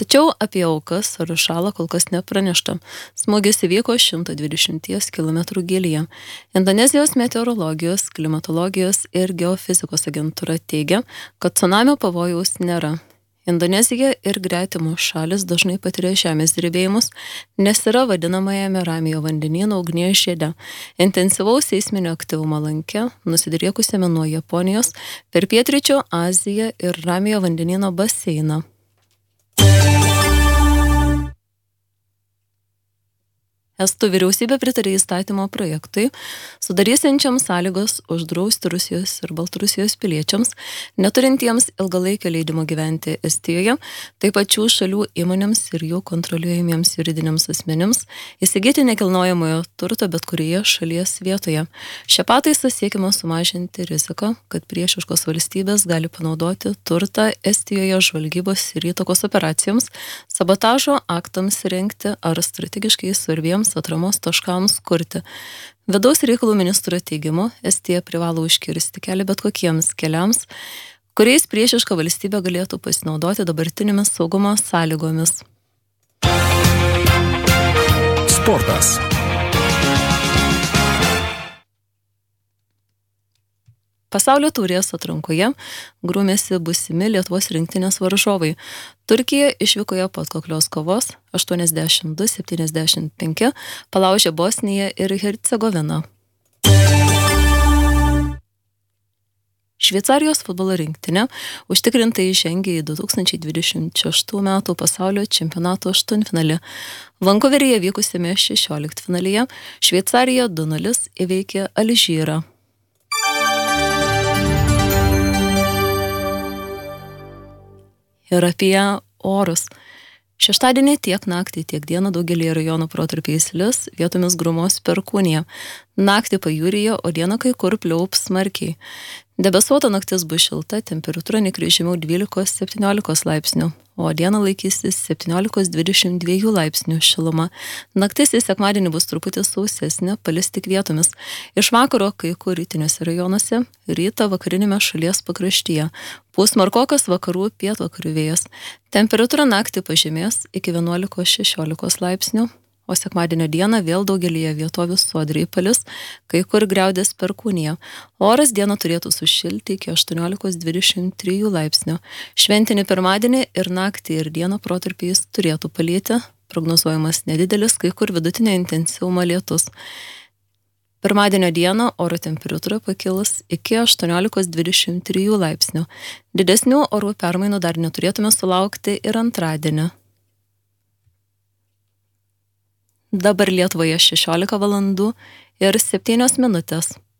Tačiau apie aukas ar žalą kol kas nepranešta. Smūgis įvyko 120 km gylyje. Indonezijos meteorologijos, klimatologijos ir geofizikos agentūra teigia, kad cunamio pavojaus nėra. Indonezija ir gretimos šalis dažnai patiria žemės drebėjimus, nes yra vadinamajame Ramiojo vandenyno ugnies žiede. Intensyvaus seisminio aktyvumo lanke, nusidriekusiame nuo Japonijos, per pietryčių Aziją ir Ramiojo vandenyno baseiną. Estų vyriausybė pritarė įstatymo projektui, sudarysiančiam sąlygos uždrausti Rusijos ir Baltarusijos piliečiams, neturintiems ilgalaikio leidimo gyventi Estijoje, taip pat šių šalių įmonėms ir jų kontroliuojamiems juridiniams asmenims įsigyti nekilnojamojo turto bet kurioje šalies vietoje. Šią pataisą siekiama sumažinti riziką, kad priešiškos valstybės gali panaudoti turtą Estijoje žvalgybos ir įtakos operacijoms, sabotažo aktams rengti ar strategiškai svarbiems atramos taškams kurti. Vidaus reikalų ministro teigimu, Estija privalo užkirsti kelią bet kokiems keliams, kuriais priešiška valstybė galėtų pasinaudoti dabartinėmis saugumo sąlygomis. Sportas. Pasaulio taurės atrankoje grūmėsi būsimi Lietuvos rinktinės varžovai. Turkija išvykoje po atkaklios kovos 82-75 palaužė Bosniją ir Hercegoviną. Šveicarijos futbolo rinktinė užtikrintai žengė į 2026 metų pasaulio čempionato aštuntfinalį. Vankuveryje vykusiame 16-finalyje Šveicarija 2-0 įveikė Alžyrą. Ir apie orus. Šeštadienį tiek naktį, tiek dieną daugelį rajonų protarpiais lis, vietomis grumos perkūnija. Naktį pajūryje, o dieną kai kur pliaups smarkiai. Debesuota naktis bus šilta, temperatūra nekryžimiau 12-17 laipsnių, o dieną laikysis 17-22 laipsnių šiluma. Naktis į sekmadienį bus truputį sausesnė, palis tik vietomis. Iš vakaro kai kur rytiniuose rajonuose, rytą vakarinėme šalies pakraštyje. Pūs smarkokas vakarų pietvakarių vėjas. Temperatūra naktį pažemės iki 11-16 laipsnių. O sekmadienio dieną vėl daugelyje vietovių sodriai palis, kai kur griaudės perkūnija. Oras dieną turėtų sušilti iki 18-23 laipsnių. Šventinį pirmadienį ir naktį ir dieną protarpiais turėtų palyti, prognozuojamas nedidelis, kai kur vidutinio intensyvumo lietus. Pirmadienio dieną oro temperatūra pakils iki 18-23 laipsnių. Didesnių orų permainų dar neturėtume sulaukti ir antradienį. Dabar Lietuvoje 16 valandų ir 7 minutės.